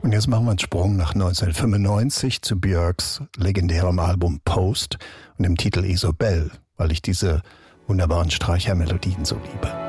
Und jetzt machen wir einen Sprung nach 1995 zu Björks legendärem Album Post und dem Titel Isobel, weil ich diese wunderbaren Streichermelodien so liebe.